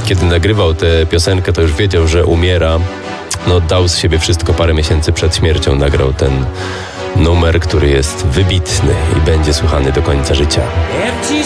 kiedy nagrywał tę piosenkę, to już wiedział, że umiera. No, dał z siebie wszystko, parę miesięcy przed śmiercią nagrał ten numer, który jest wybitny i będzie słuchany do końca życia. Empty